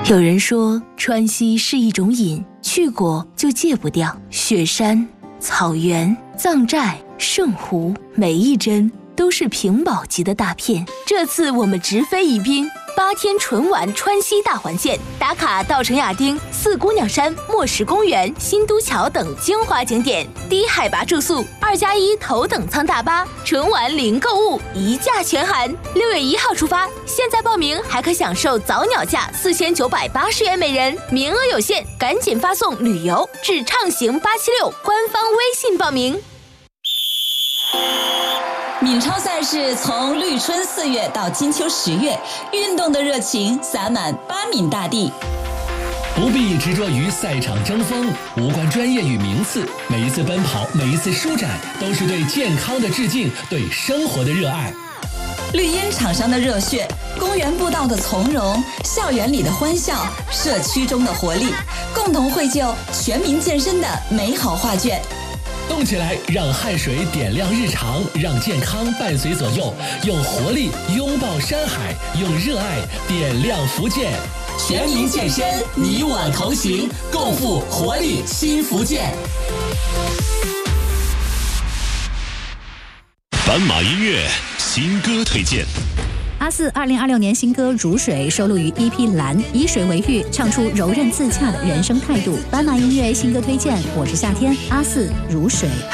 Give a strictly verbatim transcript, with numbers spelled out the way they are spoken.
有人说川西是一种瘾，去过就戒不掉。雪山、草原、藏寨、圣湖，每一帧都是屏保级的大片。这次我们直飞宜宾，八天纯玩川西大环线，打卡稻城亚丁、四姑娘山、莫石公园、新都桥等精华景点，低海拔住宿，二加一头等舱大巴，纯玩零购物，一价全含。六月一号出发，现在报名还可享受早鸟价四千九百八十元每人，名额有限，赶紧发送旅游至畅行八七六官方微信报名。 闽超赛事从绿春四月到金秋十月，运动的热情洒满巴闽大地。 不必执着于赛场争锋，无关专业与名次，每一次奔跑，每一次舒展，都是对健康的致敬，对生活的热爱。 绿茵场上的热血，公园步道的从容，校园里的欢笑，社区中的活力，共同绘就全民健身的美好画卷。 动起来，让汗水点亮日常，让健康伴随左右，用活力拥抱山海，用热爱点亮福建。全民健身，你我同行，共赴活力新福建。 斑马音乐新歌推荐。 阿四二零二六年新歌《如水》收录于 E P 蓝，以水为喻，唱出柔韧自洽的人生态度。斑马音乐新歌推荐，我是夏天，阿四《如水》。